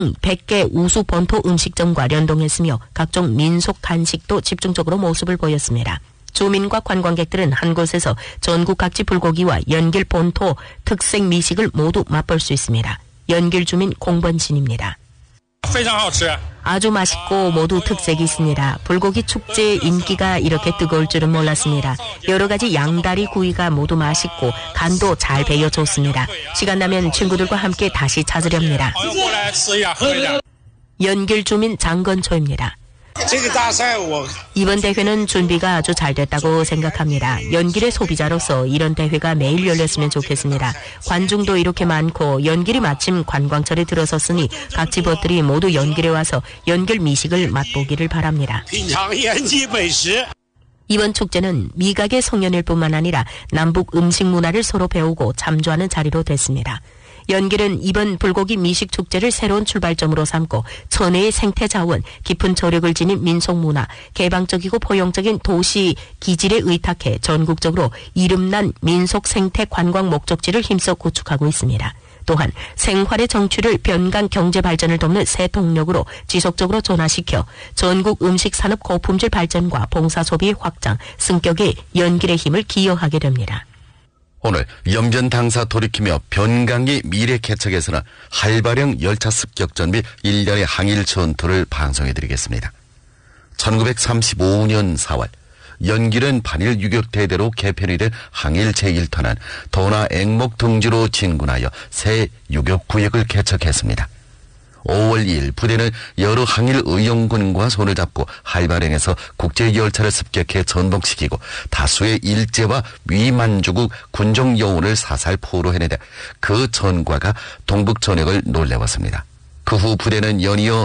100개 우수 본토 음식점과 연동했으며 각종 민속 간식도 집중적으로 모습을 보였습니다. 주민과 관광객들은 한 곳에서 전국 각지 불고기와 연길 본토 특색 미식을 모두 맛볼 수 있습니다. 연길 주민 공번신입니다. 아주 맛있고 모두 특색이 있습니다. 불고기 축제의 인기가 이렇게 뜨거울 줄은 몰랐습니다. 여러 가지 양다리 구이가 모두 맛있고 간도 잘 배어 좋습니다. 시간 나면 친구들과 함께 다시 찾으렵니다. 연길 주민 장건초입니다. 이번 대회는 준비가 아주 잘 됐다고 생각합니다. 연길의 소비자로서 이런 대회가 매일 열렸으면 좋겠습니다. 관중도 이렇게 많고 연길이 마침 관광철에 들어섰으니 각 집업들이 모두 연길에 와서 연길 미식을 맛보기를 바랍니다. 이번 축제는 미각의 송년일 뿐만 아니라 남북 음식 문화를 서로 배우고 참조하는 자리로 됐습니다. 연길은 이번 불고기 미식 축제를 새로운 출발점으로 삼고 천혜의 생태 자원, 깊은 저력을 지닌 민속 문화, 개방적이고 포용적인 도시 기질에 의탁해 전국적으로 이름난 민속 생태 관광 목적지를 힘써 구축하고 있습니다. 또한 생활의 정취를 변강 경제 발전을 돕는 새 동력으로 지속적으로 전환시켜 전국 음식 산업 고품질 발전과 봉사 소비의 확장, 승격에 연길의 힘을 기여하게 됩니다. 오늘 연변 당사 돌이키며 변강의 미래 개척에서는 활발형 열차 습격전 및 일련의 항일 전투를 방송해드리겠습니다. 1935년 4월 연길은 반일 유격 대대로 개편이 된 항일 제1터는 도나 앵목 등지로 진군하여 새 유격 구역을 개척했습니다. 5월 2일 부대는 여러 항일 의용군과 손을 잡고 활발행에서 국제열차를 습격해 전복시키고 다수의 일제와 위만주국 군종 영혼을 사살 포로해내되 그 전과가 동북 전역을 놀래웠습니다. 그 후 부대는 연이어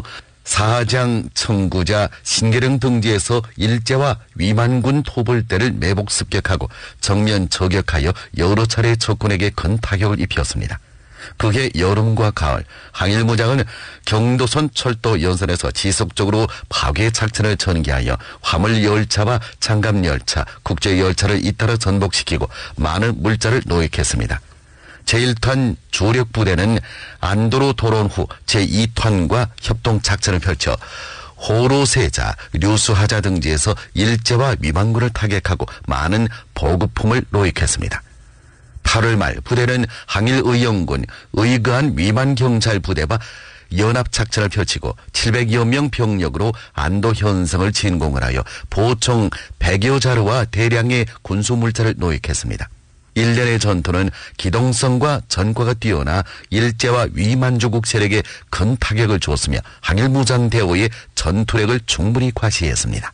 사장, 청구자, 신계령 등지에서 일제와 위만군 토벌대를 매복 습격하고 정면 저격하여 여러 차례 적군에게 큰 타격을 입혔습니다. 그해 여름과 가을 항일무장은 경도선 철도 연선에서 지속적으로 파괴 작전을 전개하여 화물열차와 장갑열차, 국제열차를 잇따라 전복시키고 많은 물자를 노획했습니다. 제1턴 주력 부대는 안도로 돌아온 후 제2턴과 협동작전을 펼쳐 호로세자, 류수하자 등지에서 일제와 위만군을 타격하고 많은 보급품을 노획했습니다. 8월 말 부대는 항일의용군, 의거한 위만경찰 부대와 연합작전을 펼치고 700여 명 병력으로 안도 현성을 진공을 하여 보총 100여 자루와 대량의 군수물자를 노획했습니다. 1년의 전투는 기동성과 전과가 뛰어나 일제와 위만주국 세력에 큰 타격을 줬으며 항일무장대오의 전투력을 충분히 과시했습니다.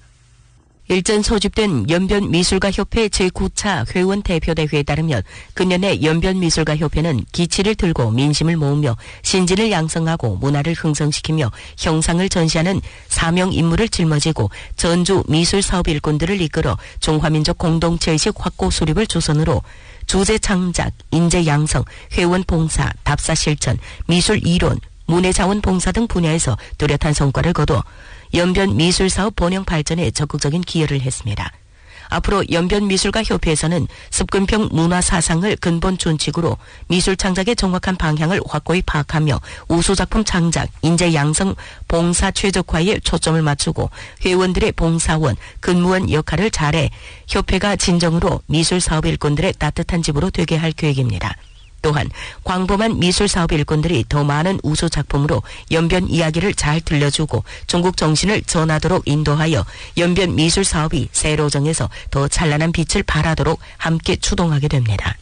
일전 소집된 연변미술가협회 제9차 회원 대표대회에 따르면 금년에 연변미술가협회는 기치를 들고 민심을 모으며 신진을 양성하고 문화를 흥성시키며 형상을 전시하는 사명 임무를 짊어지고 전주 미술사업 일꾼들을 이끌어 중화민족 공동체의식 확고 수립을 주선으로 주제 창작, 인재 양성, 회원 봉사, 답사 실천, 미술 이론, 문해자원 봉사 등 분야에서 뚜렷한 성과를 거둬 연변 미술사업 번영 발전에 적극적인 기여를 했습니다. 앞으로 연변미술가협회에서는 습근평 문화사상을 근본 준칙으로 미술 창작의 정확한 방향을 확고히 파악하며 우수작품 창작, 인재 양성, 봉사 최적화에 초점을 맞추고 회원들의 봉사원, 근무원 역할을 잘해 협회가 진정으로 미술사업 일꾼들의 따뜻한 집으로 되게 할 계획입니다. 또한 광범한 미술사업 일꾼들이 더 많은 우수작품으로 연변 이야기를 잘 들려주고 중국 정신을 전하도록 인도하여 연변 미술사업이 세로정에서 더 찬란한 빛을 발하도록 함께 추동하게 됩니다.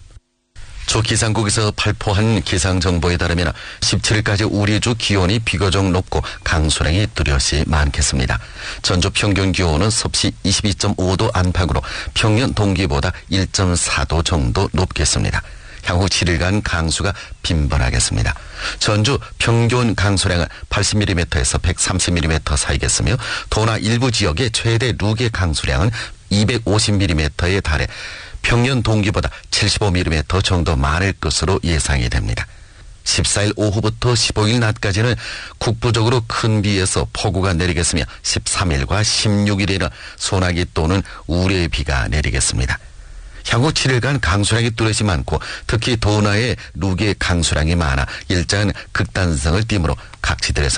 조 기상국에서 발표한 기상정보에 따르면 17일까지 우리 주 기온이 비교적 높고 강수량이 뚜렷이 많겠습니다. 전주 평균 기온은 섭씨 22.5도 안팎으로 평년 동기보다 1.4도 정도 높겠습니다. 향후 7일간 강수가 빈번하겠습니다. 전주 평균 강수량은 80mm에서 130mm 사이겠으며 도나 일부 지역의 최대 룩의 강수량은 250mm에 달해 평년 동기보다 75mm 정도 많을 것으로 예상이 됩니다. 14일 오후부터 15일 낮까지는 국부적으로 큰 비에서 폭우가 내리겠으며 13일과 16일에는 소나기 또는 우레의 비가 내리겠습니다. 향후 7일간 강수량이 뚜렷이 많고 특히 도나의 룩의 강수량이 많아 일정한 극단성을 띠므로 각지들에서